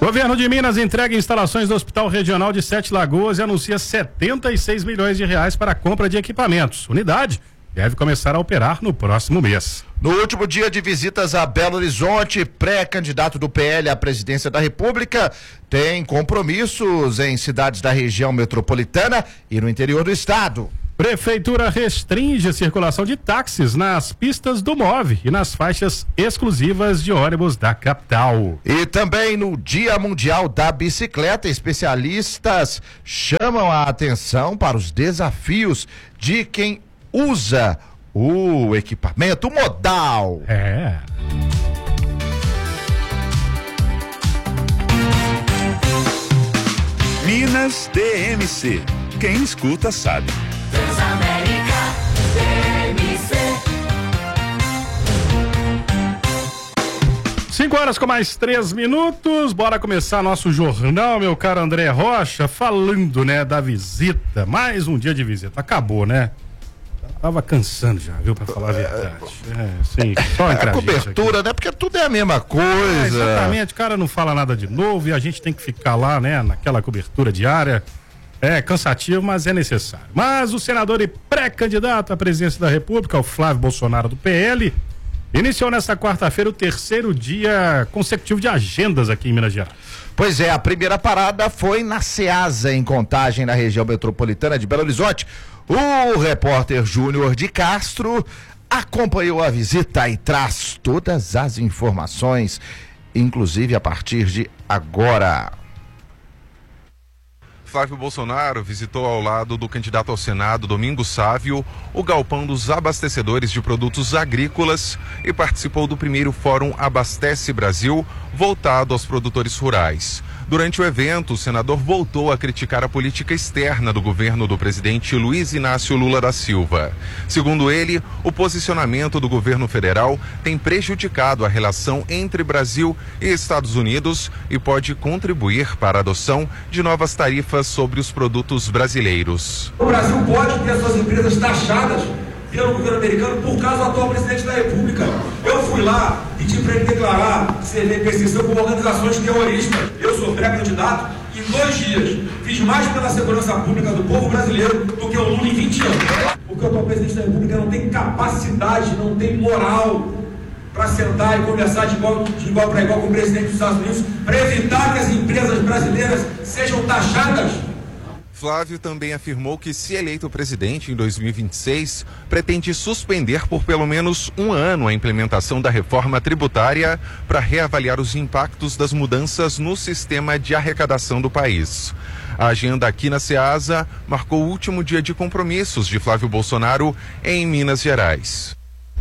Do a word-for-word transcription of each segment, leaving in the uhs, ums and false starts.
Governo de Minas entrega instalações do Hospital Regional de Sete Lagoas e anuncia setenta e seis milhões de reais para a compra de equipamentos. Unidade deve começar a operar no próximo mês. No último dia de visitas a Belo Horizonte, pré-candidato do P L à presidência da República tem compromissos em cidades da região metropolitana e no interior do estado. Prefeitura restringe a circulação de táxis nas pistas do MOVE e nas faixas exclusivas de ônibus da capital. E também no Dia Mundial da Bicicleta, especialistas chamam a atenção para os desafios de quem usa o equipamento modal. É. Minas D M C. Quem escuta sabe. Transamérica D M C. Cinco horas com mais três minutos, bora começar nosso jornal, meu caro André Rocha, falando, né, da visita, mais um dia de visita, acabou, né? Tava cansando já, viu, pra falar a verdade. É, sim, só é a cobertura, né? Porque tudo é a mesma coisa. É, exatamente, o cara não fala nada de novo e a gente tem que ficar lá, né, naquela cobertura diária. É cansativo, mas é necessário. Mas o senador e pré-candidato à presidência da República, o Flávio Bolsonaro do P L, iniciou nesta quarta-feira o terceiro dia consecutivo de agendas aqui em Minas Gerais. Pois é, a primeira parada foi na Ceasa, em Contagem, na região metropolitana de Belo Horizonte. O repórter Júnior de Castro acompanhou a visita e traz todas as informações, inclusive a partir de agora. Flávio Bolsonaro visitou ao lado do candidato ao Senado, Domingos Sávio, o galpão dos abastecedores de produtos agrícolas e participou do primeiro Fórum Abastece Brasil, voltado aos produtores rurais. Durante o evento, o senador voltou a criticar a política externa do governo do presidente Luiz Inácio Lula da Silva. Segundo ele, o posicionamento do governo federal tem prejudicado a relação entre Brasil e Estados Unidos e pode contribuir para a adoção de novas tarifas sobre os produtos brasileiros. O Brasil pode ter suas empresas taxadas pelo governo americano por causa do atual presidente da República. Eu fui lá e pedi para ele declarar C V perseguição como organizações terroristas. Eu sou pré-candidato e em dois dias fiz mais pela segurança pública do povo brasileiro do que o Lula em vinte anos. Porque o atual presidente da República não tem capacidade, não tem moral para sentar e conversar de igual, de igual para igual com o presidente dos Estados Unidos para evitar que as empresas brasileiras sejam taxadas. Flávio também afirmou que, se eleito presidente em dois mil e vinte e seis, pretende suspender por pelo menos um ano a implementação da reforma tributária para reavaliar os impactos das mudanças no sistema de arrecadação do país. A agenda aqui na Ceasa marcou o último dia de compromissos de Flávio Bolsonaro em Minas Gerais.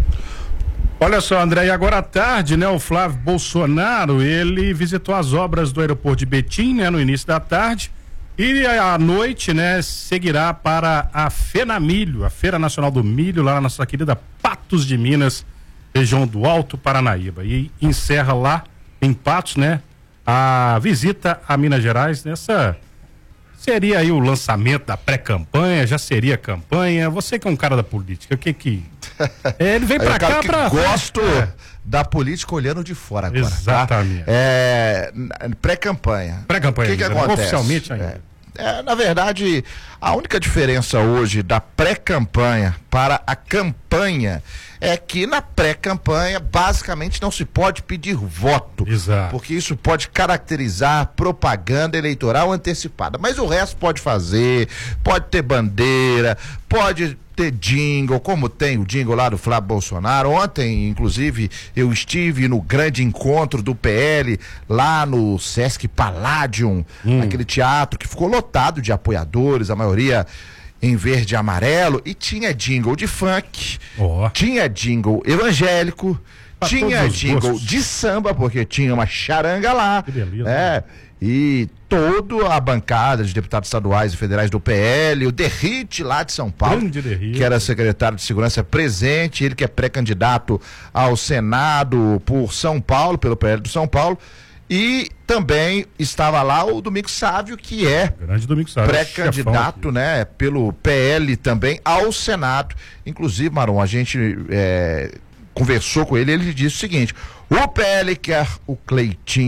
Olha só, André, e agora à tarde, né, o Flávio Bolsonaro, ele visitou as obras do aeroporto de Betim, né, no início da tarde. E à noite, né, seguirá para a FENAMilho, a Feira Nacional do Milho, lá na nossa querida Patos de Minas, região do Alto Paranaíba. E encerra lá, em Patos, né, a visita a Minas Gerais. Nessa seria aí o lançamento da pré-campanha, já seria campanha. Você que é um cara da política, o que que... É, ele vem pra cá pra... Gosto... É. Da política olhando de fora agora. Exatamente. Tá? É, pré-campanha. Pré-campanha. O que, que acontece? Oficialmente ainda. É, é, na verdade, a única diferença hoje da pré-campanha para a campanha é que na pré-campanha basicamente não se pode pedir voto. Exato. Porque isso pode caracterizar propaganda eleitoral antecipada. Mas o resto pode fazer, pode ter bandeira, pode ter jingle, como tem o jingle lá do Flávio Bolsonaro. Ontem, inclusive, eu estive no grande encontro do P L lá no Sesc Palladium, hum. aquele teatro que ficou lotado de apoiadores, a maioria em verde e amarelo, e tinha jingle de funk, oh. tinha jingle evangélico, pra tinha jingle gostos. de samba, porque tinha uma charanga lá. Que beleza. É, e toda a bancada de deputados estaduais e federais do P L, o Derrite lá de São Paulo, que era secretário de Segurança presente, ele que é pré-candidato ao Senado por São Paulo, pelo P L do São Paulo, e também estava lá o Domingos Sávio, que é pré-candidato, né, pelo P L também ao Senado. Inclusive, Marom, a gente é, conversou com ele, ele disse o seguinte: o P L quer o Cleitinho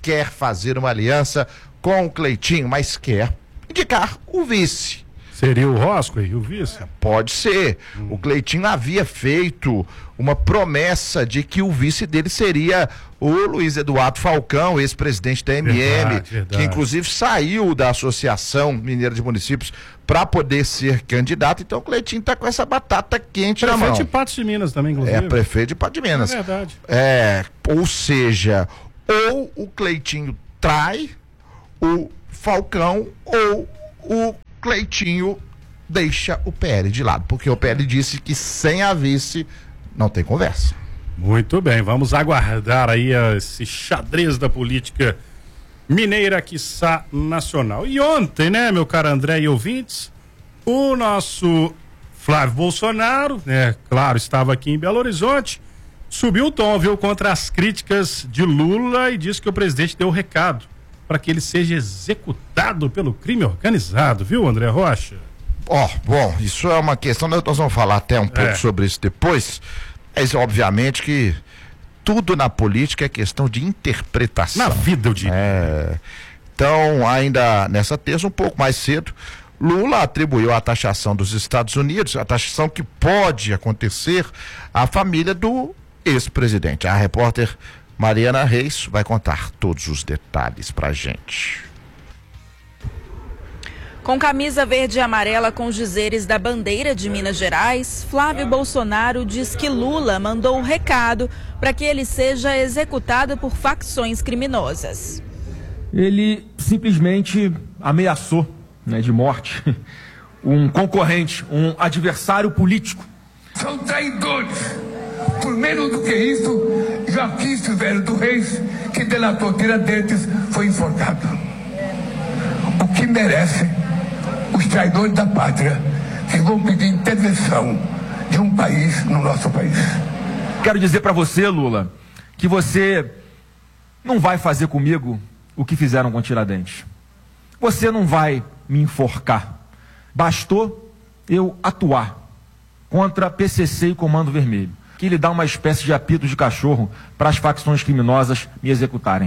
quer fazer uma aliança com o Cleitinho, mas quer indicar o vice. Seria o Rosco e o vice? Pode ser. Hum. O Cleitinho havia feito uma promessa de que o vice dele seria o Luiz Eduardo Falcão, ex-presidente da M M, verdade, verdade. que inclusive saiu da Associação Mineira de Municípios para poder ser candidato. Então o Cleitinho está com essa batata quente na mão. Prefeito de Patos de Minas também, inclusive. É, prefeito de Patos de Minas. É verdade. É, ou seja, ou o Cleitinho trai o Falcão ou o Cleitinho deixa o P L de lado, porque o P L disse que sem a vice não tem conversa. Muito bem, vamos aguardar aí esse xadrez da política mineira, quiçá nacional. E ontem, né, meu caro André e ouvintes, o nosso Flávio Bolsonaro, né, claro, estava aqui em Belo Horizonte, subiu o tom, viu, contra as críticas de Lula e disse que o presidente deu o recado para que ele seja executado pelo crime organizado, viu, André Rocha? Ó, oh, bom, isso é uma questão, nós vamos falar até um pouco é. sobre isso depois, mas obviamente que tudo na política é questão de interpretação. Na vida, eu diria. É. Então, ainda nessa terça, um pouco mais cedo, Lula atribuiu a taxação dos Estados Unidos, a taxação que pode acontecer à família do ex-presidente. A repórter Mariana Reis vai contar todos os detalhes pra gente. Com camisa verde e amarela com os dizeres da bandeira de Minas Gerais, Flávio Bolsonaro diz que Lula mandou um recado para que ele seja executado por facções criminosas. Ele simplesmente ameaçou, né, de morte um concorrente, um adversário político. São traidores. Por menos do que isso, Joaquim Silvério do Reis, que delatou Tiradentes, foi enforcado. O que merece os traidores da pátria que vão pedir intervenção de um país no nosso país. Quero dizer para você, Lula, que você não vai fazer comigo o que fizeram com Tiradentes. Você não vai me enforcar. Bastou eu atuar contra P C C e Comando Vermelho, que lhe dá uma espécie de apito de cachorro para as facções criminosas me executarem.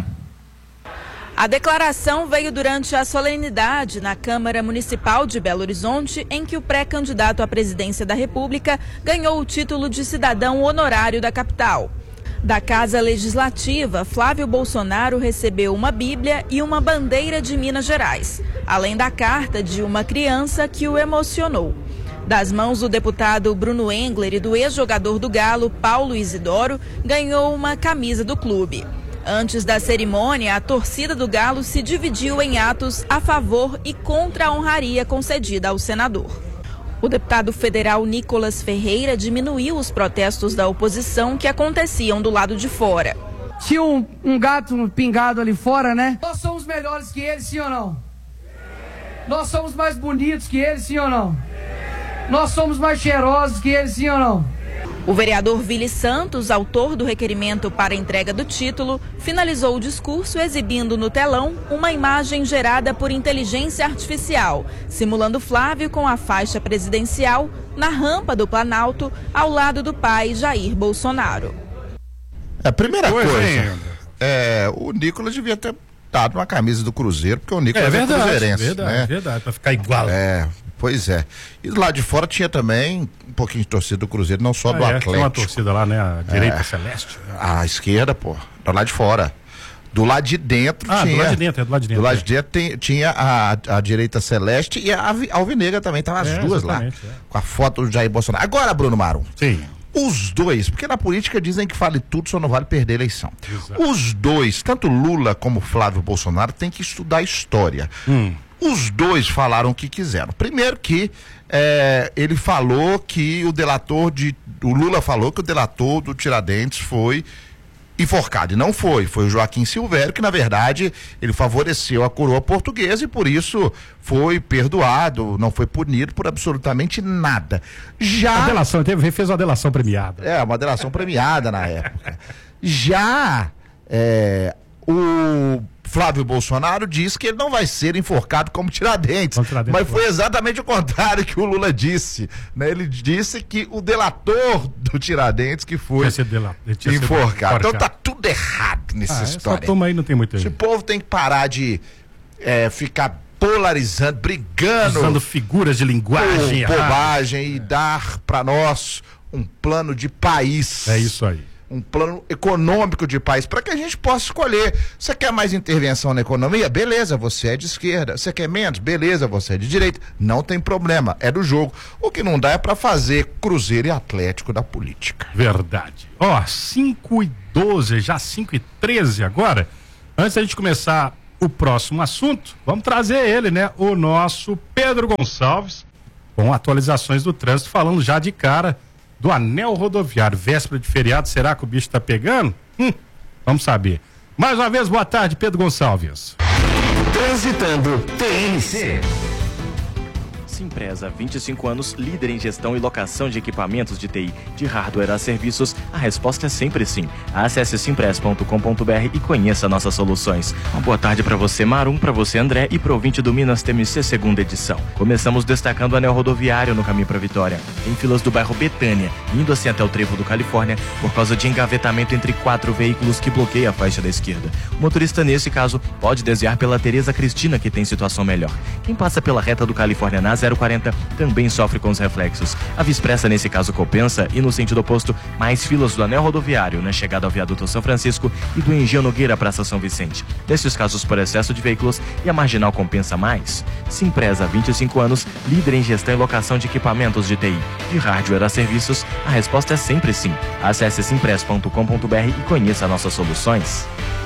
A declaração veio durante a solenidade na Câmara Municipal de Belo Horizonte, em que o pré-candidato à presidência da República ganhou o título de cidadão honorário da capital. Da Casa Legislativa, Flávio Bolsonaro recebeu uma Bíblia e uma bandeira de Minas Gerais, além da carta de uma criança que o emocionou. Das mãos do deputado Bruno Engler e do ex-jogador do Galo, Paulo Isidoro, ganhou uma camisa do clube. Antes da cerimônia, a torcida do Galo se dividiu em atos a favor e contra a honraria concedida ao senador. O deputado federal Nicolas Ferreira diminuiu os protestos da oposição que aconteciam do lado de fora. Tinha um, um gato pingado ali fora, né? Nós somos melhores que eles, sim ou não? Nós somos mais bonitos que eles, sim ou não? Nós somos mais cheirosos que eles, sim ou não? O vereador Vili Santos, autor do requerimento para a entrega do título, finalizou o discurso exibindo no telão uma imagem gerada por inteligência artificial, simulando Flávio com a faixa presidencial na rampa do Planalto, ao lado do pai Jair Bolsonaro. A primeira Pois coisa, é, o Nicolas devia ter dado uma camisa do Cruzeiro, porque o Nicolas é, É verdade, cruzeirense, verdade, né? verdade, pra ficar igual. É, pois é. E lá de fora tinha também um pouquinho de torcida do Cruzeiro, não só Ah, do é, Atlético. tem uma torcida lá, né? A direita É. celeste. A esquerda, pô, do lado de fora. Do lado de dentro Ah, tinha. do lado de dentro, é do lado de dentro. Do lado é. de dentro tem- tinha a, a direita celeste e a avi- alvinegra também, tava as É, duas lá. exatamente, é. Com a foto do Jair Bolsonaro. Agora, Bruno Marum. Sim. Os dois, porque na política dizem que vale tudo, só não vale perder a eleição. Exato. Os dois, tanto Lula como Flávio Bolsonaro, têm que estudar história. Hum. Os dois falaram o que quiseram. Primeiro que é, ele falou que o delator de. O Lula falou que o delator do Tiradentes foi enforcado. E não foi. Foi o Joaquim Silvério, que na verdade ele favoreceu a coroa portuguesa e por isso foi perdoado, não foi punido por absolutamente nada. Já. A delação, teve, fez uma delação premiada. É, uma delação premiada na época. Já é, o Flávio Bolsonaro diz que ele não vai ser enforcado como Tiradentes, Como Tiradentes mas foi exatamente o contrário que o Lula disse, né? Ele disse que o delator do Tiradentes que foi Tinha sido dela- ele tinha sido enforcado. Então enforcado. tá tudo tudo errado nessa ah, história. Essa turma aí não tem muito. Esse povo tem que parar de é, ficar polarizando, brigando, usando figuras de linguagem, com bobagem, e dar para nós um plano de país. É isso aí. Um plano econômico de país, para que a gente possa escolher. Você quer mais intervenção na economia? Beleza, você é de esquerda. Você quer menos? Beleza, você é de direita. Não tem problema, é do jogo. O que não dá é para fazer Cruzeiro e Atlético da política. Verdade. Ó, cinco e doze, já cinco e treze agora. Antes da gente começar o próximo assunto, vamos trazer ele, né? O nosso Pedro Gonçalves, com atualizações do trânsito, falando já de cara do anel rodoviário. Véspera de feriado, será que o bicho tá pegando? Hum, vamos saber. Mais uma vez, boa tarde, Pedro Gonçalves. Transitando T N C. Simpresa, vinte e cinco anos, líder em gestão e locação de equipamentos de T I, de hardware a serviços. A resposta é sempre sim. Acesse simpress ponto com ponto b r e conheça nossas soluções. Uma boa tarde para você, Marum, para você, André, e para o ouvinte do Minas T M C segunda edição. Começamos destacando o anel rodoviário no caminho para Vitória. Em filas do bairro Betânia, indo assim até o trevo do Califórnia, por causa de engavetamento entre quatro veículos que bloqueia a faixa da esquerda. O motorista, nesse caso, pode desviar pela Tereza Cristina, que tem situação melhor. Quem passa pela reta do Califórnia na zero quarenta também sofre com os reflexos. A Via Expressa, nesse caso, compensa, e no sentido oposto, mais filas do anel rodoviário na chegada ao viaduto São Francisco e do Engenho Nogueira Praça São Vicente. Nesses casos por excesso de veículos, e a marginal compensa mais. Simpresa, vinte e cinco anos, líder em gestão e locação de equipamentos de T I, de hardware a serviços. A resposta é sempre sim. Acesse simpress ponto com ponto b r e conheça nossas soluções.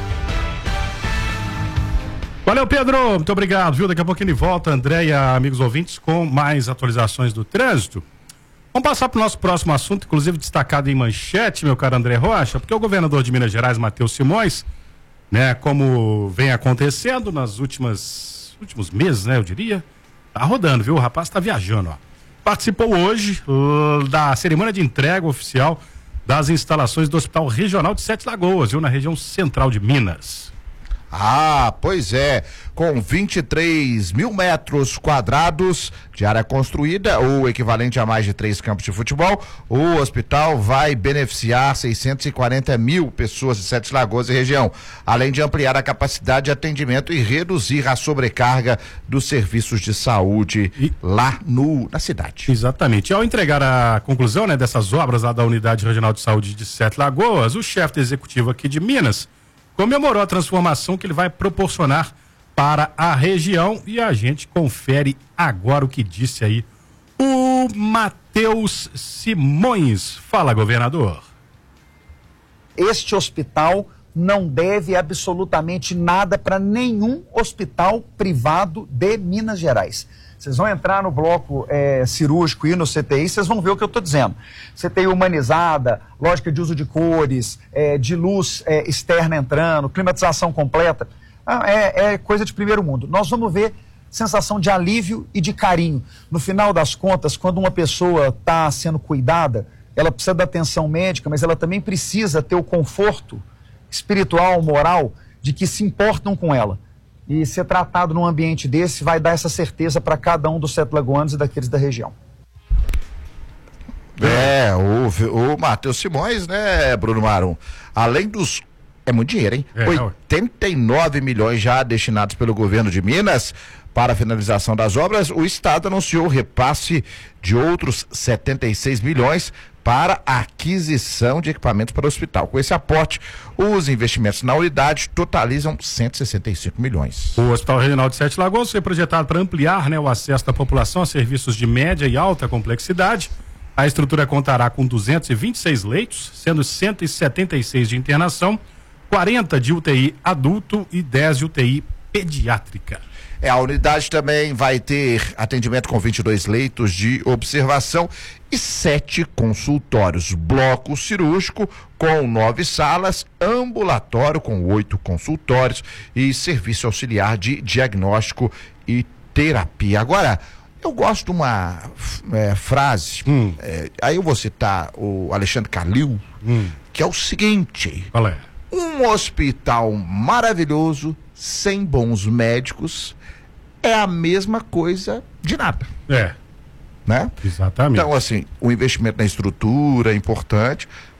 Valeu, Pedro, muito obrigado, viu? Daqui a pouquinho ele volta, André e amigos ouvintes, com mais atualizações do trânsito. Vamos passar para o nosso próximo assunto, inclusive destacado em manchete, meu caro André Rocha, porque o governador de Minas Gerais, Matheus Simões, né, como vem acontecendo nas últimas últimos meses, né, eu diria, tá rodando, viu? O rapaz tá viajando, ó. Participou hoje uh, da cerimônia de entrega oficial das instalações do Hospital Regional de Sete Lagoas, viu? Na região central de Minas. Ah, pois é, com vinte e três mil metros quadrados de área construída, o equivalente a mais de três campos de futebol, o hospital vai beneficiar seiscentos e quarenta mil pessoas de Sete Lagoas e região, além de ampliar a capacidade de atendimento e reduzir a sobrecarga dos serviços de saúde e... lá no, na cidade. Exatamente. E ao entregar a conclusão, né, dessas obras lá da Unidade Regional de Saúde de Sete Lagoas, o chefe executivo aqui de Minas comemorou a transformação que ele vai proporcionar para a região, e a gente confere agora o que disse aí o Matheus Simões. Fala, governador. Este hospital não deve absolutamente nada para nenhum hospital privado de Minas Gerais. Vocês vão entrar no bloco é, cirúrgico e no C T I, vocês vão ver o que eu estou dizendo. C T I humanizada, lógica de uso de cores, é, de luz é, externa entrando, climatização completa. É, é coisa de primeiro mundo. Nós vamos ver sensação de alívio e de carinho. No final das contas, quando uma pessoa está sendo cuidada, ela precisa da atenção médica, mas ela também precisa ter o conforto espiritual, moral, de que se importam com ela. E ser tratado num ambiente desse vai dar essa certeza para cada um dos sete lagoanos e daqueles da região. É, o, o Matheus Simões, né, Bruno Marum? Além dos... É muito dinheiro, hein? É, oitenta e nove milhões já destinados pelo governo de Minas para a finalização das obras. O Estado anunciou o repasse de outros setenta e seis milhões para a aquisição de equipamentos para o hospital. Com esse aporte, os investimentos na unidade totalizam cento e sessenta e cinco milhões. O Hospital Regional de Sete Lagoas foi projetado para ampliar, né, o acesso da população a serviços de média e alta complexidade. A estrutura contará com duzentos e vinte e seis leitos, sendo cento e setenta e seis de internação, quarenta de U T I adulto e dez de U T I pediátrica. É, a unidade também vai ter atendimento com vinte e dois leitos de observação e sete consultórios, bloco cirúrgico com nove salas, ambulatório com oito consultórios e serviço auxiliar de diagnóstico e terapia. Agora, eu gosto de uma é, frase, hum. é, aí eu vou citar o Alexandre Calil, hum. que é o seguinte: qual é? Um hospital maravilhoso, sem bons médicos, é a mesma coisa de nada. É. Né? Exatamente. Então, assim, o investimento na estrutura é importante,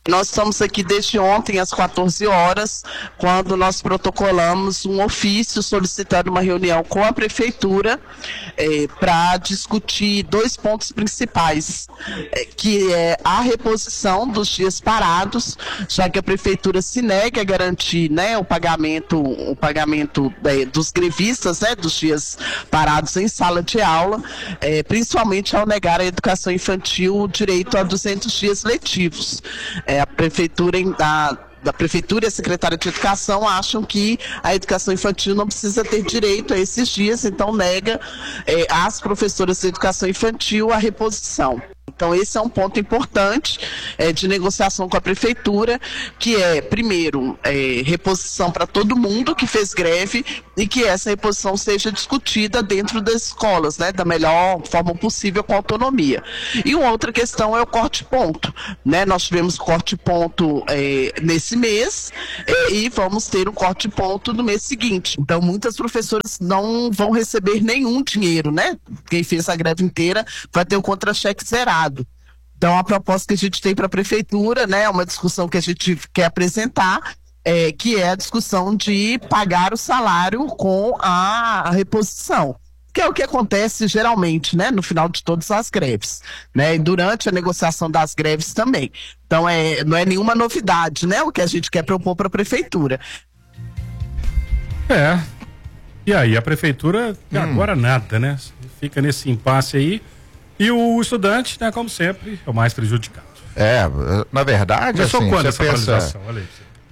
Nós estamos aqui desde ontem às quatorze horas, quando nós protocolamos um ofício solicitando uma reunião com a Prefeitura eh, para discutir dois pontos principais, eh, que é a reposição dos dias parados, já que a Prefeitura se nega a garantir, né, o pagamento, o pagamento eh, dos grevistas, né, dos dias parados em sala de aula, eh, principalmente ao negar à educação infantil o direito a duzentos dias letivos. É, a prefeitura da, da prefeitura e a secretária de educação acham que a educação infantil não precisa ter direito a esses dias, então nega é, às professoras de educação infantil a reposição. Então esse é um ponto importante é, de negociação com a prefeitura, que é, primeiro, é, reposição para todo mundo que fez greve e que essa reposição seja discutida dentro das escolas, né, da melhor forma possível, com autonomia. E uma outra questão é o corte-ponto, né? Nós tivemos corte-ponto é, nesse mês é, e vamos ter um corte-ponto no mês seguinte. Então muitas professoras não vão receber nenhum dinheiro, né? Quem fez a greve inteira vai ter o contra-cheque zerado. Então, a proposta que a gente tem para a prefeitura, né, é uma discussão que a gente quer apresentar, é, que é a discussão de pagar o salário com a, a reposição, que é o que acontece geralmente, né, no final de todas as greves, né, e durante a negociação das greves também. Então, é, não é nenhuma novidade, né, o que a gente quer propor para a prefeitura. É. E aí, a prefeitura, hum. agora nada, né? Fica nesse impasse aí. E o estudante, né, como sempre, é o mais prejudicado. É, na verdade, Começou assim, quando você essa pensa, paralisação? Olha aí.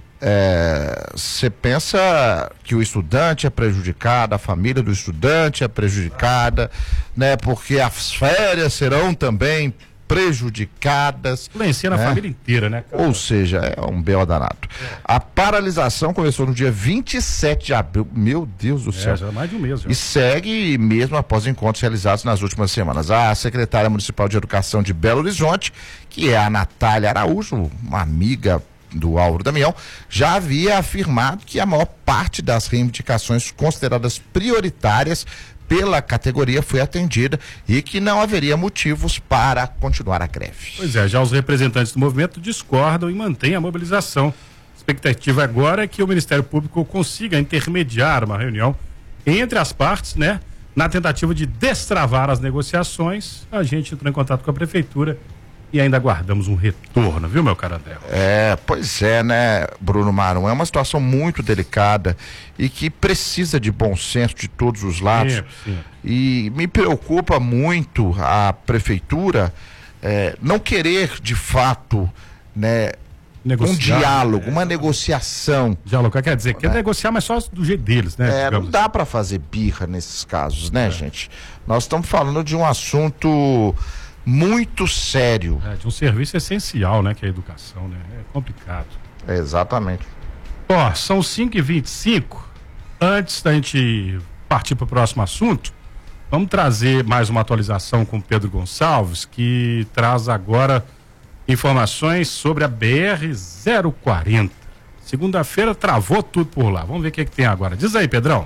é, você pensa que o estudante é prejudicado, a família do estudante é prejudicada, né, porque as férias serão também prejudicadas. Influencia na né? família inteira, né, cara? Ou seja, é um belo danado. É. A paralisação começou no dia vinte e sete de abril. Meu Deus do é, céu. Já é mais de um mês. Já. E segue mesmo após encontros realizados nas últimas semanas. A secretária municipal de Educação de Belo Horizonte, que é a Natália Araújo, uma amiga do Álvaro Damião, já havia afirmado que a maior parte das reivindicações consideradas prioritárias pela categoria foi atendida e que não haveria motivos para continuar a greve. Pois é, já os representantes do movimento discordam e mantêm a mobilização. A expectativa agora é que o Ministério Público consiga intermediar uma reunião entre as partes, né? Na tentativa de destravar as negociações. A gente entrou em contato com a prefeitura e ainda aguardamos um retorno, viu, meu caro André? É, pois é, né, Bruno Marum? É uma situação muito delicada e que precisa de bom senso de todos os lados. Sim, sim. E me preocupa muito a prefeitura é, não querer, de fato, né, negociar, um diálogo, é, uma negociação. Dialogar quer dizer, quer é. negociar, mas só do jeito deles, né? É, não dá para fazer birra nesses casos, né, é. gente? Nós estamos falando de um assunto muito sério. É, de um serviço essencial, né? Que é a educação, né? É complicado. É, exatamente. Ó, são cinco e vinte e cinco. Antes da gente partir para o próximo assunto, vamos trazer mais uma atualização com o Pedro Gonçalves, que traz agora informações sobre a B R zero quarenta. Segunda-feira travou tudo por lá. Vamos ver o que, é que tem agora. Diz aí, Pedrão.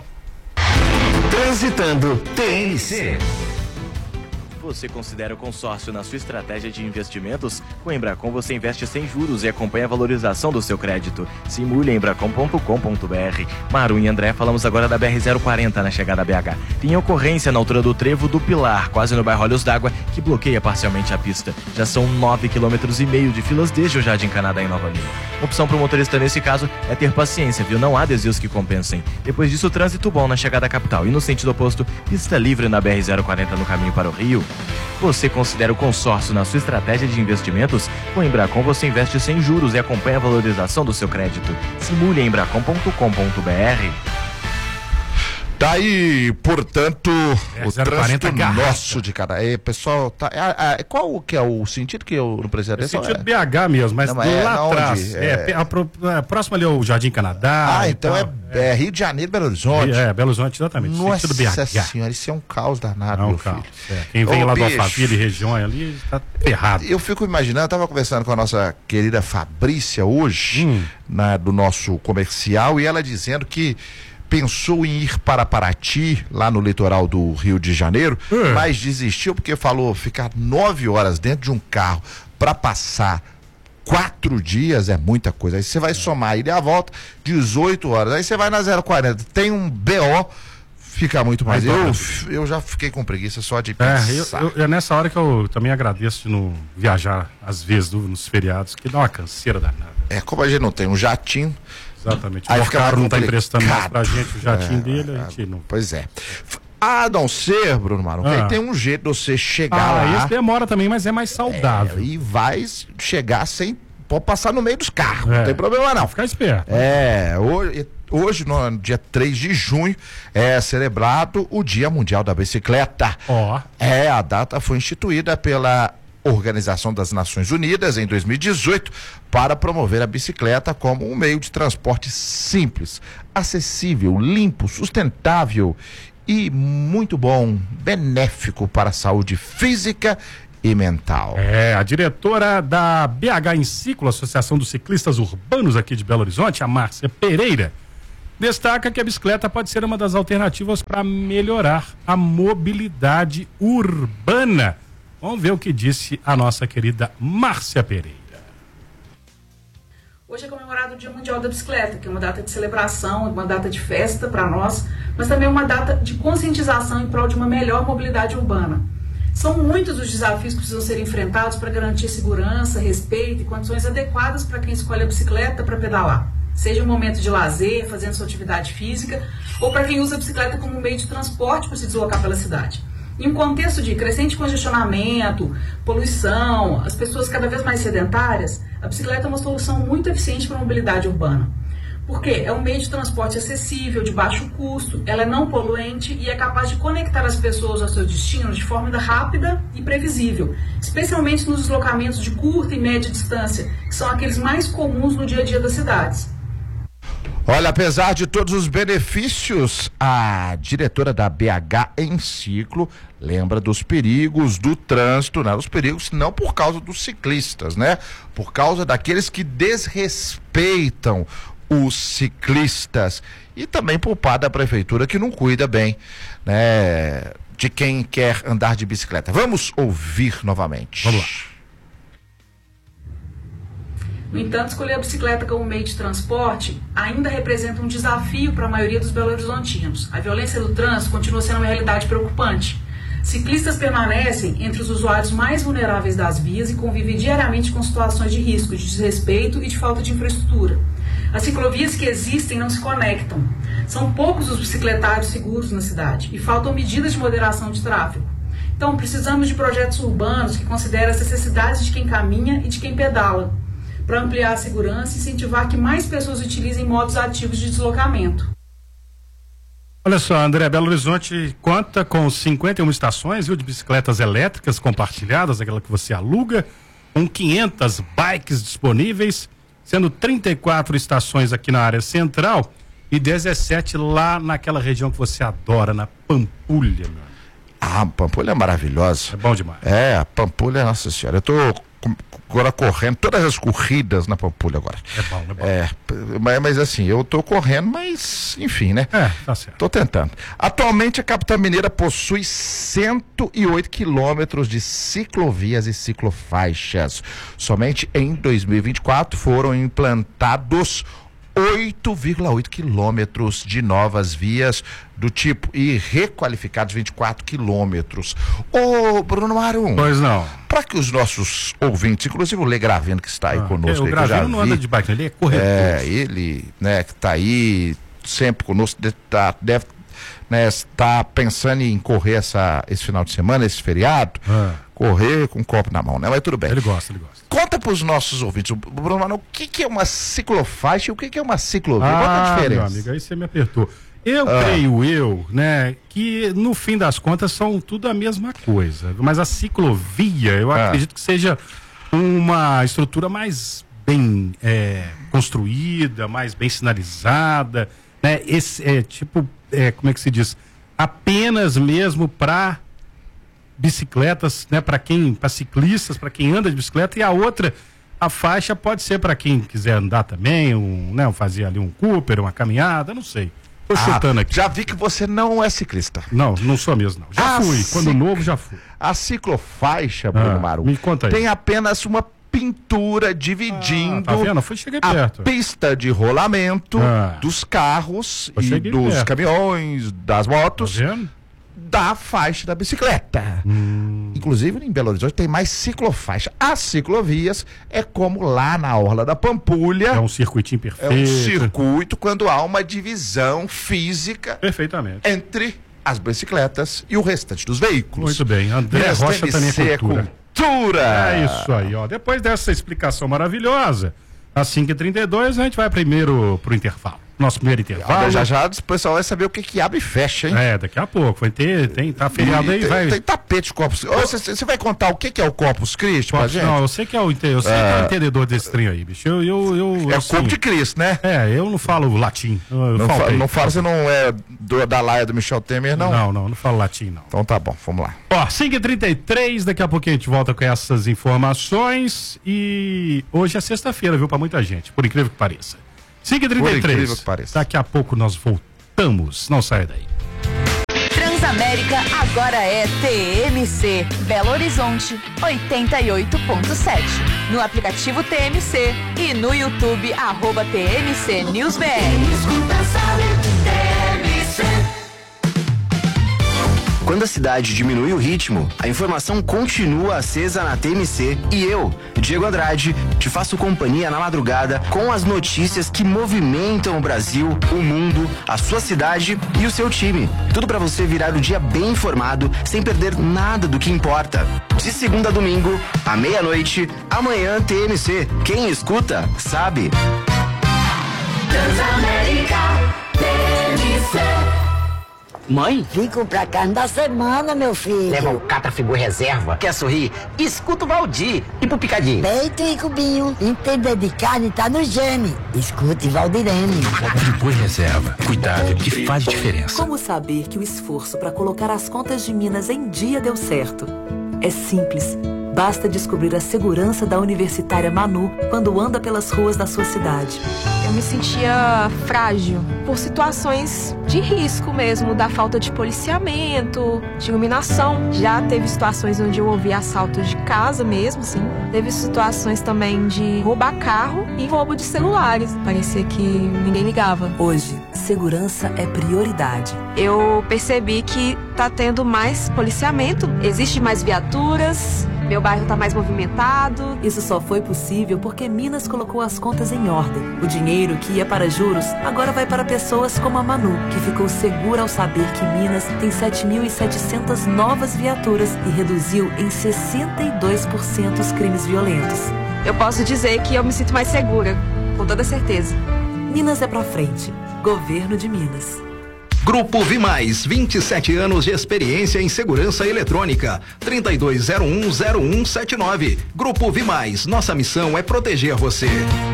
Transitando T N C. Você considera o consórcio na sua estratégia de investimentos? Com a Embracon você investe sem juros e acompanha a valorização do seu crédito. Simule em embracon ponto com ponto br. Marum e André, falamos agora da B R zero quarenta na chegada a B H. Tem ocorrência na altura do Trevo do Pilar, quase no bairro Olhos d'Água, que bloqueia parcialmente a pista. Já são nove quilômetros e meio de filas desde o Jardim Canadá em Nova Lima. Opção para o motorista nesse caso é ter paciência, viu? Não há desvios que compensem. Depois disso, trânsito bom na chegada à capital. E no sentido oposto, pista livre na B R zero quarenta no caminho para o Rio. Você considera o consórcio na sua estratégia de investimentos? Com a Embracon você investe sem juros e acompanha a valorização do seu crédito. Simule em embracon ponto com ponto br. Daí, portanto, é, o trânsito nosso de cada. É, pessoal, tá, é, é, qual que é o sentido que eu não preciso atenção? É sentido é... B H mesmo, mas não, é, lá atrás. É, é, a, a, a próxima ali é o Jardim Canadá. Ah, então é, é Rio de Janeiro, Belo Horizonte. É, Belo Horizonte, exatamente. Nossa B H. senhora, isso é um caos danado, é um meu caos. filho. É. Quem vem Ô, lá bicho, do Alphaville e região ali está errado. Eu fico imaginando, eu tava conversando com a nossa querida Fabrícia hoje, hum. na, do nosso comercial, e ela dizendo que pensou em ir para Paraty, lá no litoral do Rio de Janeiro, é. mas desistiu porque falou ficar nove horas dentro de um carro para passar quatro dias é muita coisa. Aí você vai somar a ida e a volta, dezoito horas. Aí você vai na zero quarenta, tem um B O, fica muito mais. Eu, eu já fiquei com preguiça só de pensar. É, eu, eu, é nessa hora que eu também agradeço de não viajar, às vezes, no, nos feriados, que dá uma canseira danada. É, como a gente não tem um jatinho. Exatamente. Aí o fica cara mais não tá emprestando mais pra complicado. gente o jatinho É, dele, a gente não. Pois é. A não ser, Bruno Marum, Ah. que tem um jeito de você chegar Ah, lá. esse demora também, mas é mais saudável. É, e vai chegar sem. Pode passar no meio dos carros, É. não tem problema não. Ficar esperto. É, hoje, hoje, no dia três de junho, é celebrado o Dia Mundial da Bicicleta. Ó. É, a data foi instituída pela Organização das Nações Unidas em dois mil e dezoito para promover a bicicleta como um meio de transporte simples, acessível, limpo, sustentável e muito bom, benéfico para a saúde física e mental. É, a diretora da B H Enciclo, Associação dos Ciclistas Urbanos aqui de Belo Horizonte, a Márcia Pereira, destaca que a bicicleta pode ser uma das alternativas para melhorar a mobilidade urbana. Vamos ver o que disse a nossa querida Márcia Pereira. Hoje é comemorado o Dia Mundial da Bicicleta, que é uma data de celebração, uma data de festa para nós, mas também uma data de conscientização em prol de uma melhor mobilidade urbana. São muitos os desafios que precisam ser enfrentados para garantir segurança, respeito e condições adequadas para quem escolhe a bicicleta para pedalar. Seja um momento de lazer, fazendo sua atividade física, ou para quem usa a bicicleta como um meio de transporte para se deslocar pela cidade. Em um contexto de crescente congestionamento, poluição, as pessoas cada vez mais sedentárias, a bicicleta é uma solução muito eficiente para a mobilidade urbana. Por quê? É um meio de transporte acessível, de baixo custo, ela é não poluente e é capaz de conectar as pessoas ao seu destino de forma rápida e previsível, especialmente nos deslocamentos de curta e média distância, que são aqueles mais comuns no dia a dia das cidades. Olha, apesar de todos os benefícios, a diretora da B H Enciclo lembra dos perigos do trânsito, né? Os perigos não por causa dos ciclistas, né? Por causa daqueles que desrespeitam os ciclistas e também por parte da prefeitura que não cuida bem, né? De quem quer andar de bicicleta. Vamos ouvir novamente. Vamos lá. No entanto, escolher a bicicleta como meio de transporte ainda representa um desafio para a maioria dos belo-horizontinos. A violência do trânsito continua sendo uma realidade preocupante. Ciclistas permanecem entre os usuários mais vulneráveis das vias e convivem diariamente com situações de risco, de desrespeito e de falta de infraestrutura. As ciclovias que existem não se conectam. São poucos os bicicletários seguros na cidade e faltam medidas de moderação de tráfego. Então, precisamos de projetos urbanos que considerem as necessidades de quem caminha e de quem pedala, para ampliar a segurança e incentivar que mais pessoas utilizem modos ativos de deslocamento. Olha só, André, Belo Horizonte conta com cinquenta e uma estações, viu, de bicicletas elétricas compartilhadas, aquela que você aluga, com quinhentas bikes disponíveis, sendo trinta e quatro estações aqui na área central e dezessete lá naquela região que você adora, na Pampulha, meu. Ah, Pampulha é maravilhosa. É bom demais. É, a Pampulha, nossa senhora, eu tô agora correndo, todas as corridas na Pampulha agora. É bom, é bom. É, mas, mas assim, eu tô correndo, mas enfim, né? É, tá certo. Tô tentando. Atualmente a capital mineira possui cento e oito quilômetros de ciclovias e ciclofaixas. Somente em dois mil e vinte e quatro foram implantados oito vírgula oito quilômetros de novas vias do tipo e requalificados vinte e quatro quilômetros. Ô, Bruno Marum. Pois não. Para que os nossos ouvintes, inclusive o Lê Gravino que está aí Ah, conosco, o aí, que eu já Gravino não vi, anda de bike, ele é corretor. É, ele, né, que está aí sempre conosco, deve, tá, deve né, estar pensando em correr essa, esse final de semana, esse feriado, Ah. correr com um copo na mão, né? Mas tudo bem. Ele gosta, ele gosta. Conta para os nossos ouvintes, o Bruno Marum, o que, que é uma ciclofaixa e o que, que é uma ciclovia? Qual é a Ah, diferença? meu amigo, aí você me apertou. Eu Ah. creio eu, né, que no fim das contas são tudo a mesma coisa. Mas a ciclovia, eu Ah. acredito que seja uma estrutura mais bem é, construída, mais bem sinalizada, né? Esse é tipo, é, como é que se diz? Apenas mesmo para bicicletas, né? Para quem, para ciclistas, para quem anda de bicicleta, e a outra, a faixa pode ser para quem quiser andar também, um, né? Fazer ali um Cooper, uma caminhada, não sei. Tô chutando aqui. Já vi que você não é ciclista. Não, não sou mesmo, não. Já A fui. cic- Quando novo, já fui. A ciclofaixa, Bruno Ah, Marum, me conta aí. tem apenas uma pintura dividindo ah, tá vendo? Fui, cheguei a perto. pista de rolamento ah. dos carros Eu e dos perto. caminhões, das motos, tá vendo? da faixa da bicicleta. Hum. Inclusive, em Belo Horizonte tem mais ciclofaixa. As ciclovias é como lá na Orla da Pampulha. É um circuitinho perfeito. É um circuito quando há uma divisão física Perfeitamente. entre as bicicletas e o restante dos veículos. Muito bem. André Minas Rocha também é cultura. cultura. É isso aí, ó. Depois dessa explicação maravilhosa, às cinco e trinta e dois, a gente vai primeiro pro intervalo. Nosso primeiro intervalo. Já já o pessoal vai saber o que que abre e fecha, hein? É, daqui a pouco. Vai ter, tem, tá feriado aí, tem, vai. Tem tapete Corpus Christi. Você vai contar o que que é o Corpus Christi pra gente? Não, eu sei que é o, eu sei É. que é o entendedor desse trem aí, bicho. Eu, eu, eu, É o assim, corpo de Cristo, né? É, eu não falo latim. Eu, eu Não, fa, faltei. não fala, você não é do, da laia do Michel Temer, não? Não, não, não falo latim, não. Então tá bom, vamos lá. Ó, cinco e trinta e três, daqui a pouquinho a gente volta com essas informações. E hoje é sexta-feira, viu, pra muita gente, por incrível que pareça. cinco e trinta e três. Por incrível que pareça. Daqui a pouco nós voltamos. Não saia daí. Transamérica agora é T M C, Belo Horizonte, oitenta e oito ponto sete. No aplicativo T M C e no YouTube, arroba T M C News B R. Quando a cidade diminui o ritmo, a informação continua acesa na T M C e eu, Diego Andrade, te faço companhia na madrugada com as notícias que movimentam o Brasil, o mundo, a sua cidade e o seu time. Tudo para você virar o dia bem informado, sem perder nada do que importa. De segunda a domingo, à meia-noite, amanhã T M C. Quem escuta, sabe. Transamérica T M C. Mãe? Vim comprar carne da semana, meu filho. Leva o Catrafigu reserva. Quer sorrir? Escuta o Valdir. E pro picadinho? Peito e cubinho. Entender de carne tá no gene. Escute Valdirene. Depois reserva. Cuidado que faz diferença. Como saber que o esforço para colocar as contas de Minas em dia deu certo? É simples. Basta descobrir a segurança da universitária Manu quando anda pelas ruas da sua cidade. Eu me sentia frágil por situações de risco mesmo, da falta de policiamento, de iluminação. Já teve situações onde eu ouvi assalto de casa mesmo, assim. Teve situações também de roubar carro e roubo de celulares. Parecia que ninguém ligava. Hoje, segurança é prioridade. Eu percebi que tá tendo mais policiamento, existe mais viaturas. Meu bairro tá mais movimentado. Isso só foi possível porque Minas colocou as contas em ordem. O dinheiro que ia para juros agora vai para pessoas como a Manu, que ficou segura ao saber que Minas tem sete mil e setecentas novas viaturas e reduziu em sessenta e dois por cento os crimes violentos. Eu posso dizer que eu me sinto mais segura, com toda certeza. Minas é pra frente. Governo de Minas. Grupo Vimais, vinte e sete anos de experiência em segurança eletrônica. trinta e dois zero um zero um sete nove. Grupo Vimais, nossa missão é proteger você.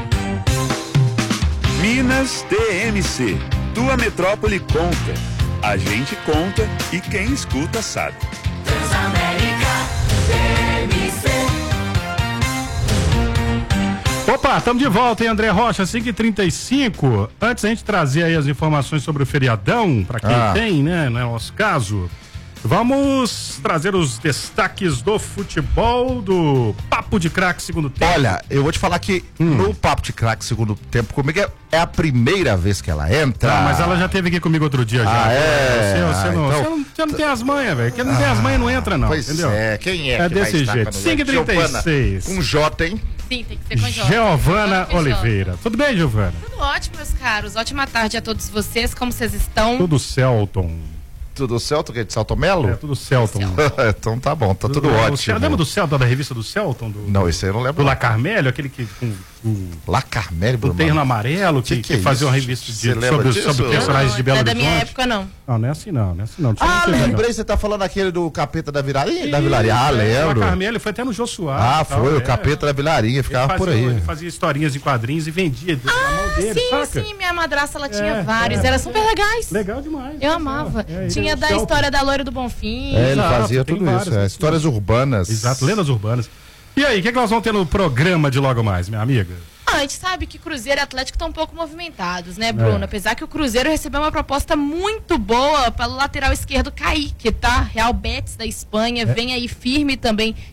Minas T M C. Tua metrópole conta. A gente conta e quem escuta sabe. Transamérica T M C. Opa, estamos de volta, hein, André Rocha, cinco e trinta e cinco. Antes a gente trazer aí as informações sobre o feriadão, para quem Ah. tem, né, no nosso caso, vamos trazer os destaques do futebol, do Papo de Craque segundo tempo. Olha, eu vou te falar que no Papo de Craque segundo tempo comigo é, é a primeira vez que ela entra. Ah, mas ela já esteve aqui comigo outro dia já. Ah, é? Você, você Ah, não, então- você, não, você não tem as manhas, velho. Quem não tem as manhas não entra, não. Pois entendeu? é, quem é? É que desse vai estar jeito. com a cinco e trinta e seis. Com J, hein? Sim, tem que ser com J. Giovana Com J. Oliveira. Tudo bem, Giovana? Tudo ótimo, meus caros. Ótima tarde a todos vocês. Como vocês estão? Tudo Celton. Tudo Celton, que é de Celton Melo? É, tudo Celton. Então tá bom, tá tudo, O ótimo. Cel- Lembra do Celton, da revista do Celton? Do, Não, isso aí eu não lembro. do La Carmelho, aquele que... Com, com, La Carmelho, o Bruno. Terno Amarelo, que, Que que, que é fazia uma isso? revista de, Você lembra sobre, disso? sobre personagens Não, de Belo não é da Horizonte. minha época, não. Não, não é assim não, não é assim não. Deixa eu Ah, ver, não. lembrei, você tá falando aquele do Capeta da Vilarinha? Da Vilarinha, ah, lembro. O Carmelho foi até no Jô Soares. Ah, e tal, foi, é. o Capeta da Vilarinha, ficava Ele por fazia- aí. Ele fazia historinhas em quadrinhos e vendia na mão dele, Sim, saca? sim, minha madrasta ela tinha É, vários, é, eram super legais. Legal demais. Eu amava. É, ele Tinha é o da Celton. história da Loira do Bonfim. É, ele Exato, fazia tem tudo várias, isso, é, tem histórias urbanas. Exato, lendas urbanas. E aí, o que, que nós vamos ter no programa de logo mais, minha amiga? Ah, a gente sabe que Cruzeiro e Atlético estão um pouco movimentados, né, Bruno? É. Apesar que o Cruzeiro recebeu uma proposta muito boa pelo lateral esquerdo Kaique, tá? Real Betis da Espanha, É. vem aí firme também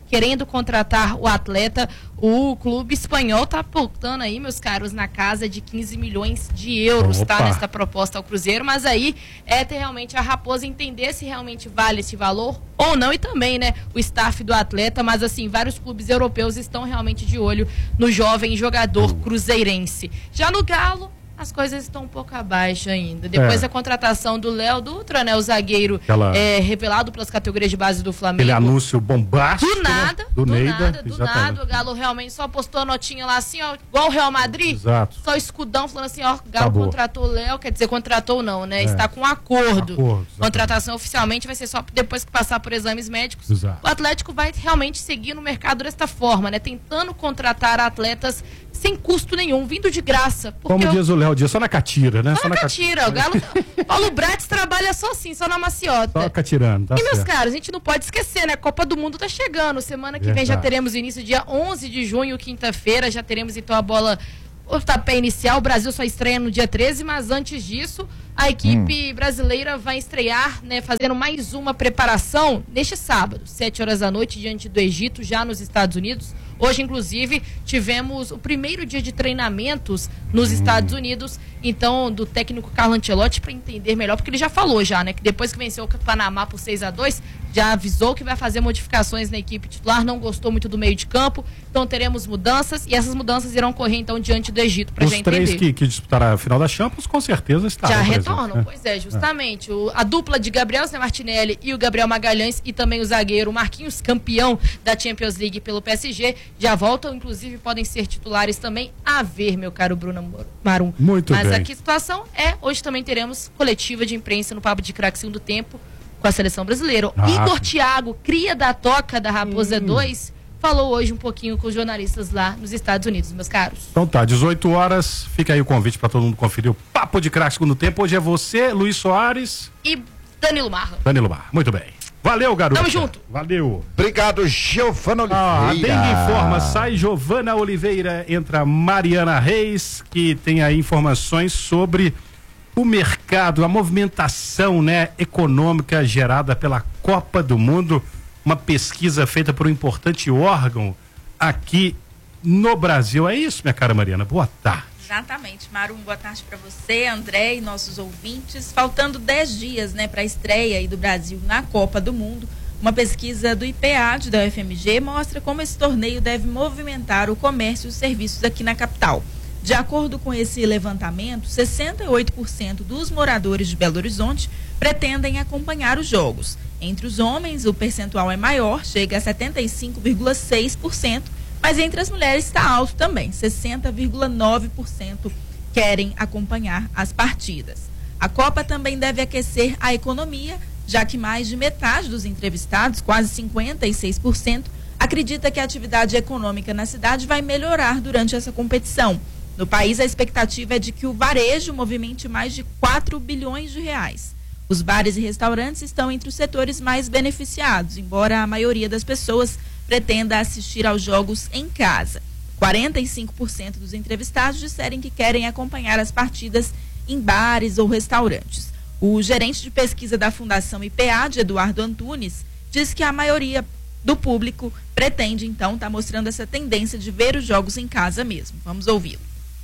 querendo contratar o atleta. O clube espanhol está aportando aí, meus caros, na casa de quinze milhões de euros, Opa. tá? Nessa proposta ao Cruzeiro, mas aí é ter realmente a Raposa entender se realmente vale esse valor ou não, e também, né, o staff do atleta, mas assim, vários clubes europeus estão realmente de olho no jovem jogador cruzeirense. Já no Galo, as coisas estão um pouco abaixo ainda. Depois É. da contratação do Léo Dutra, né, o zagueiro Aquela- é, revelado pelas categorias de base do Flamengo. Aquele anúncio bombástico. Do nada, né? do, do Neida, nada, do exatamente. nada, o Galo realmente só postou a notinha lá assim, ó, igual o Real Madrid. Exato. Só escudão falando assim, ó, o Galo Acabou. contratou o Léo, quer dizer, contratou não, né? É. Está com um acordo. Acordo, exatamente. Contratação oficialmente vai ser só depois que passar por exames médicos. Exato. O Atlético vai realmente seguir no mercado desta forma, né? Tentando contratar atletas sem custo nenhum, vindo de graça. Porque Como o- diz o Léo Dias, só na catira, né? só na catira. O Galo, Paulo Brates trabalha só assim, só na maciota. Só catirando, tá E, meus certo. caros, a gente não pode esquecer, né? A Copa do Mundo tá chegando. Semana que vem já Verdade. teremos início, dia onze de junho, quinta-feira. Já teremos, então, a bola, o tapé inicial. O Brasil só estreia no dia treze, mas antes disso, a equipe brasileira vai estrear, né? Fazendo mais uma preparação neste sábado, sete horas da noite, diante do Egito, já nos Estados Unidos. Hoje, inclusive, tivemos o primeiro dia de treinamentos nos Estados Unidos, então, do técnico Carlo Ancelotti, para entender melhor, porque ele já falou já, né, que depois que venceu o Panamá por seis a dois, já avisou que vai fazer modificações na equipe titular, não gostou muito do meio de campo, então teremos mudanças, e essas mudanças irão correr, então, diante do Egito, para Os já entender. três que, que disputaram a final da Champions, com certeza estarão. Já presentes, retornam, né? pois é, justamente. O- a dupla de Gabriel Zé Martinelli e o Gabriel Magalhães, e também o zagueiro Marquinhos, campeão da Champions League pelo P S G, já voltam, inclusive podem ser titulares também, a ver, meu caro Bruno Marum. Muito Mas bem. aqui a situação é, hoje também teremos coletiva de imprensa no Papo de Craque Segundo Tempo com a seleção brasileira. Ah. Igor Thiago, cria da toca da Raposa dois, falou hoje um pouquinho com os jornalistas lá nos Estados Unidos, meus caros. Então tá, dezoito horas, fica aí o convite para todo mundo conferir o Papo de Craque Segundo Tempo. Hoje é você, Luiz Soares, E Danilo Marra. Danilo Mar. Muito bem. Valeu, garoto. Tamo junto. Valeu. Obrigado, Giovana Oliveira. Ah, a Dengue informa, sai Giovana Oliveira, entra Mariana Reis, que tem aí informações sobre o mercado, a movimentação, né, econômica gerada pela Copa do Mundo, uma pesquisa feita por um importante órgão aqui no Brasil. É isso, minha cara Mariana? Boa tarde. Exatamente, Marum, boa tarde para você, André e nossos ouvintes. Faltando dez dias, né, para a estreia aí do Brasil na Copa do Mundo, uma pesquisa do I P A D da U F M G mostra como esse torneio deve movimentar o comércio e os serviços aqui na capital. De acordo com esse levantamento, sessenta e oito por cento dos moradores de Belo Horizonte pretendem acompanhar os jogos. Entre os homens, o percentual é maior, chega a setenta e cinco vírgula seis por cento, mas entre as mulheres está alto também, sessenta vírgula nove por cento querem acompanhar as partidas. A Copa também deve aquecer a economia, já que mais de metade dos entrevistados, quase cinquenta e seis por cento, acredita que a atividade econômica na cidade vai melhorar durante essa competição. No país, a expectativa é de que o varejo movimente mais de quatro bilhões de reais. Os bares e restaurantes estão entre os setores mais beneficiados, embora a maioria das pessoas pretenda assistir aos jogos em casa. quarenta e cinco por cento dos entrevistados disseram que querem acompanhar as partidas em bares ou restaurantes. O gerente de pesquisa da Fundação I P A D, Eduardo Antunes, diz que a maioria do público pretende, então, estar mostrando essa tendência de ver os jogos em casa mesmo. Vamos ouvi-lo.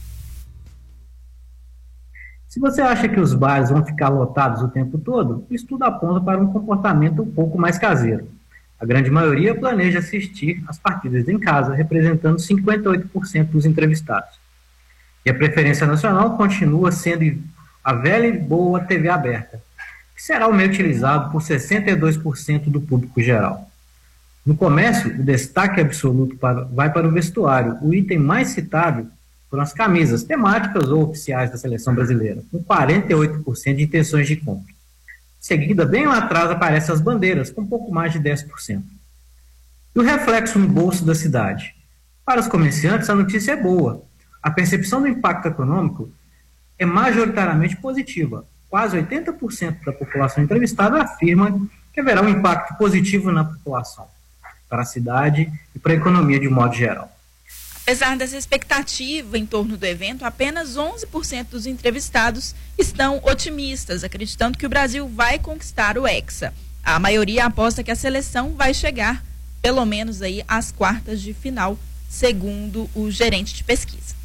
Se você acha que os bares vão ficar lotados o tempo todo, o estudo aponta para um comportamento um pouco mais caseiro. A grande maioria planeja assistir às partidas em casa, representando cinquenta e oito por cento dos entrevistados. E a preferência nacional continua sendo a velha e boa T V aberta, que será o meio utilizado por sessenta e dois por cento do público geral. No comércio, o destaque absoluto para, vai para o vestuário. O item mais citado foram as camisas temáticas ou oficiais da seleção brasileira, com quarenta e oito por cento de intenções de compra. Em seguida, bem lá atrás, aparecem as bandeiras, com pouco mais de dez por cento. E o reflexo no bolso da cidade? Para os comerciantes, a notícia é boa. A percepção do impacto econômico é majoritariamente positiva. Quase oitenta por cento da população entrevistada afirma que haverá um impacto positivo na população, para a cidade e para a economia de um modo geral. Apesar dessa expectativa em torno do evento, apenas onze por cento dos entrevistados estão otimistas, acreditando que o Brasil vai conquistar o Hexa. A maioria aposta que a seleção vai chegar pelo menos aí às quartas de final, segundo o gerente de pesquisa.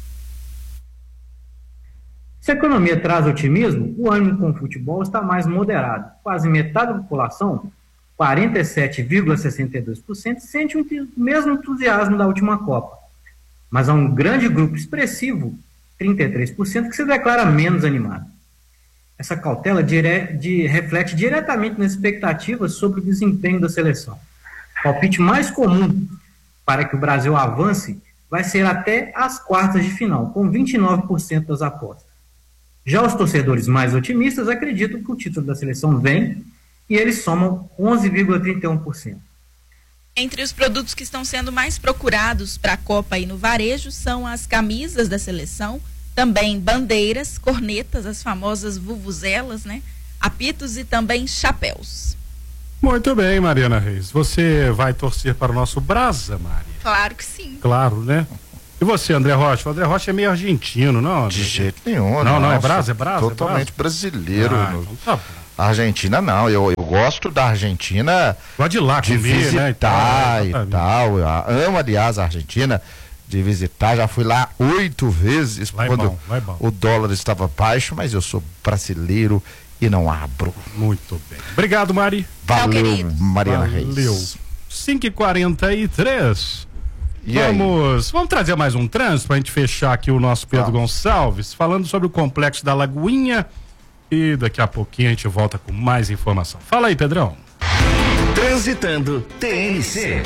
Se a economia traz otimismo, o ânimo com o futebol está mais moderado. Quase metade da população, quarenta e sete vírgula sessenta e dois por cento, sente o mesmo entusiasmo da última Copa. Mas há um grande grupo expressivo, trinta e três por cento, que se declara menos animado. Essa cautela dire... de... reflete diretamente nas expectativas sobre o desempenho da seleção. O palpite mais comum para que o Brasil avance vai ser até as quartas de final, com vinte e nove por cento das apostas. Já os torcedores mais otimistas acreditam que o título da seleção vem e eles somam onze vírgula trinta e um por cento. Entre os produtos que estão sendo mais procurados para a Copa e no varejo são as camisas da seleção, também bandeiras, cornetas, as famosas vuvuzelas, né? Apitos e também chapéus. Muito bem, Mariana Reis. Você vai torcer para o nosso Brasa, Maria? Claro que sim. Claro, né? E você, André Rocha? O André Rocha é meio argentino, não? De jeito nenhum. Não, não, não é nossa, Brasa, é Brasa? Totalmente é Brasa? brasileiro. Ah, no... então tá bom. A Argentina não, eu, eu gosto da Argentina. Pode ir lá de comer, visitar, né, e tal. E tal. Eu amo, aliás, a Argentina de visitar. Já fui lá oito vezes vai quando bom, vai bom. o dólar estava baixo, mas eu sou brasileiro e não abro. Muito bem. Obrigado, Mari. Valeu, Mariana Valeu. Reis. cinco e quarenta e três. E vamos, vamos trazer mais um trânsito para a gente fechar aqui o nosso Pedro Vamos. Gonçalves, falando sobre o complexo da Lagoinha. E daqui a pouquinho a gente volta com mais informação. Fala aí, Pedrão. Transitando T N C.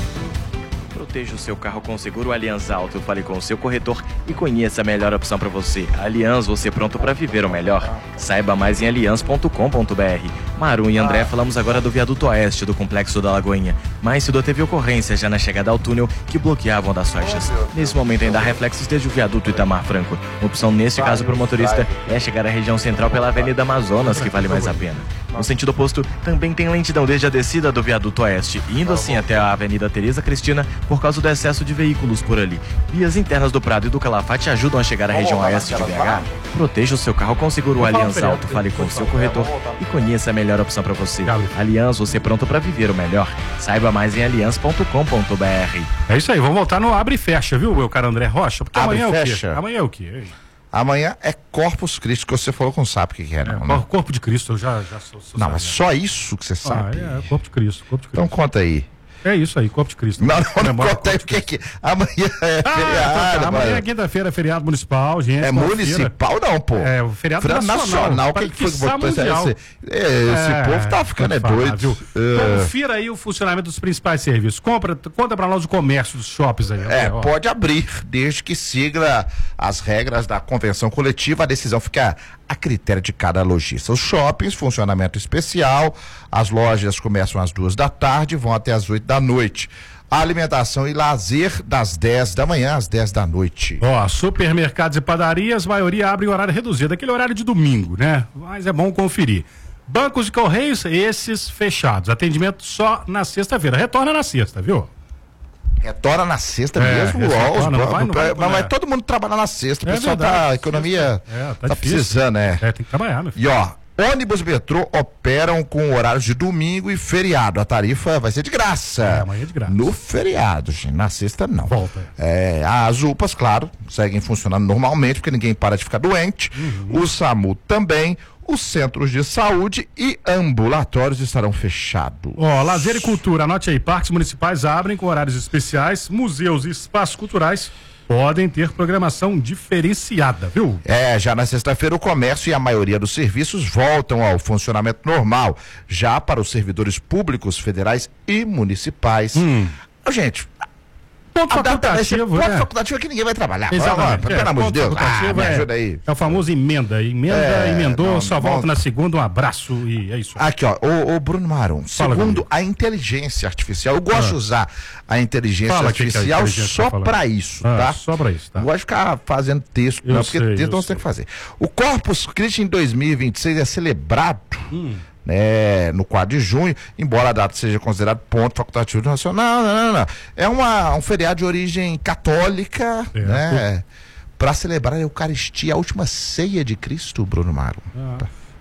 Proteja o seu carro com seguro Aliança Auto. Fale com o seu corretor e conheça a melhor opção para você. Aliança, você pronto para viver o melhor. Saiba mais em aliança ponto com ponto b r. Maru e André, falamos agora do viaduto oeste do Complexo da Lagoinha. Mas Cido teve ocorrência já na chegada ao túnel que bloqueavam das faixas. Nesse momento ainda há reflexos desde o viaduto Itamar Franco. Uma opção nesse caso para o motorista é chegar à região central pela Avenida Amazonas, que vale mais a pena. No sentido oposto, também tem lentidão desde a descida do viaduto oeste, indo assim até a Avenida Tereza Cristina por causa do excesso de veículos por ali. Vias internas do Prado e do Calafate ajudam a chegar à região oeste de B H. Proteja o seu carro com seguro Aliança Auto. Fale com o seu corretor e conheça a melhor opção para você. Aliança, você pronto para viver o melhor. Saiba mais em aliança ponto com ponto b r. É isso aí, vamos voltar no Abre e Fecha, viu, meu caro André Rocha? Porque Abre amanhã e é o quê? fecha. Amanhã é o quê? Amanhã é Corpus Christi, que você falou que não sabe o que, que é, não, né? Corpo de Cristo, eu já, já sou, sou Não, mas só isso que você sabe. Ah, é, Corpo de Cristo, Corpo de Cristo. Então conta aí. É isso aí, Corpo de Cristo. Não, não, não conta aí, porque que amanhã é Ah, feriado. então tá. Amanhã é mano. quinta-feira, feriado municipal, gente. É municipal não, pô. É, o feriado Feriado nacional. nacional. O que, que foi que quiçá botou esse, mundial. esse, esse É, povo tá ficando é pode falar, doido. viu? É. Confira aí o funcionamento dos principais serviços. Compra, conta pra nós o comércio dos shoppings aí. É, ó. pode abrir, desde que siga as regras da convenção coletiva. A decisão fica a critério de cada lojista. Os shoppings, funcionamento especial. As lojas começam às duas da tarde e vão até às oito da noite. A alimentação e lazer das dez da manhã às dez da noite. Ó, supermercados e padarias, maioria abre em horário reduzido, aquele horário de domingo, né? Mas é bom conferir. Bancos e correios, esses fechados. Atendimento só na sexta-feira. Retorna na sexta, viu? Retorna na sexta É, mesmo, esse ó, os retorna, não bancos, vai- não vai- mas vai é. todo mundo trabalhar na sexta. O É pessoal verdade, tá, a economia sexta. É, tá tá, difícil. precisando, né? É, tem que trabalhar, meu filho. E ó, ônibus metrô operam com horários de domingo e feriado. A tarifa vai ser de graça. É, amanhã é de graça. No feriado, gente. Na sexta, não. Volta. É, as U P As, claro, seguem funcionando normalmente, porque ninguém para de ficar doente. Uhum. O SAMU também. Os centros de saúde e ambulatórios estarão fechados. Ó, lazer e cultura, anote aí, parques municipais abrem com horários especiais, museus e espaços culturais podem ter programação diferenciada, viu? É, já na sexta-feira o comércio e a maioria dos serviços voltam ao funcionamento normal. Já para os servidores públicos, federais e municipais. Hum. Gente, Ponto a data vai ser facultativo, ponto né? facultativo é que ninguém vai trabalhar. Exatamente. Ah, pelo É, amor de ponto Deus, facultativo ah, me é- ajuda aí. É o famoso emenda. Emenda, É, emendou, não, só não, volta não. na segunda, um abraço e é isso. Aqui, ó, o, o Bruno Marum, Fala segundo comigo. a inteligência artificial, eu gosto Ah. de usar a inteligência Fala que que a artificial inteligência só tá falando. pra isso, Ah, tá? só pra isso, tá. Não gosto de ficar fazendo texto, Eu não, porque sei, texto eu não tem que fazer. O Corpus Christi em dois mil e vinte e seis é celebrado Hum. né, no quatro de junho, embora a data seja considerada ponto facultativo nacional, não, não, não. É uma, um feriado de origem católica, É, né? Para celebrar a Eucaristia, a última ceia de Cristo, Bruno Maro. Ah.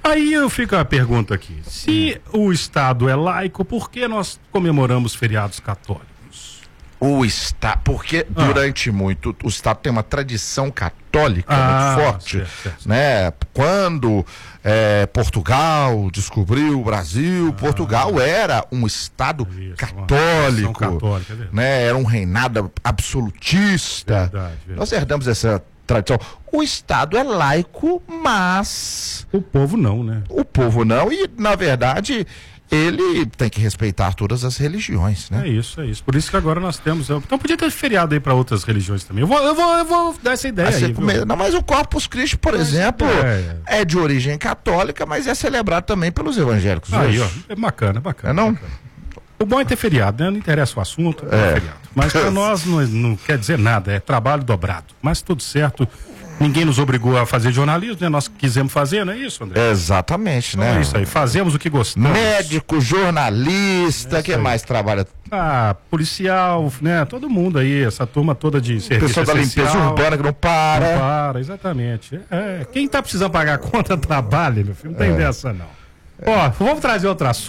Aí eu fico a pergunta aqui, se o Estado é laico, por que nós comemoramos feriados católicos? O Estado, porque ah. durante muito, o Estado tem uma tradição católica ah, muito forte, certo, certo. né? Quando é, Portugal descobriu o Brasil, ah, Portugal era um Estado isso, católico, católica, é né? Era um reinado absolutista. Verdade, verdade. Nós herdamos essa tradição. O Estado é laico, mas o povo não, né? O povo não, e na verdade ele tem que respeitar todas as religiões, né? É isso, é isso. Por isso que agora nós temos. Então podia ter feriado aí para outras religiões também. Eu vou, eu vou, eu vou dar essa ideia aí. Come... Não, mas o Corpus Christi, por mas exemplo, é... é de origem católica, mas é celebrado também pelos evangélicos. Aí, ó, é bacana, bacana. É não? Bacana. O bom é ter feriado, né? Não interessa o assunto, é, é feriado. Mas para nós não, não quer dizer nada, é trabalho dobrado. Mas tudo certo. Ninguém nos obrigou a fazer jornalismo, né? Nós quisemos fazer, não é isso, André? Exatamente, então né? É isso aí, fazemos o que gostamos. Médico, jornalista, é que mais trabalha? Ah, policial, né? Todo mundo aí, essa turma toda de serviço pessoal da limpeza urbana que não para. Não para, exatamente. É, quem tá precisando pagar a conta trabalha, meu filho, não tem é. dessa não. Ó, vamos trazer outro assunto.